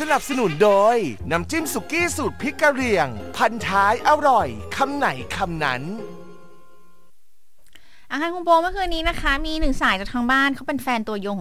สนับสนุนโดยน้ำจิ้มสุกี้สูตรพริกกะเหรี่ยงพันท้ายอร่อยคำไหนคำนั้นอาคารคุณโปเมื่อคืนนี้นะคะมี1 สายจากทางบ้านเขาเป็นแฟนตัวยง